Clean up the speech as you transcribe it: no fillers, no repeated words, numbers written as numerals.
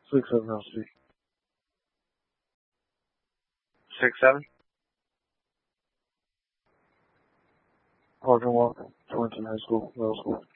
6-7 House Street. 6-7? Parking lot, Torrington High School, middle school.